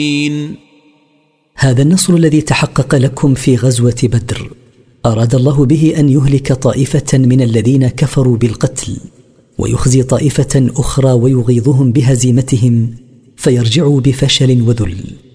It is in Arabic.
هذا النصر الذي تحقق لكم في غزوة بدر أراد الله به أن يهلك طائفة من الذين كفروا بالقتل ويخزي طائفة أخرى ويغيظهم بهزيمتهم فيرجعوا بفشل وذل.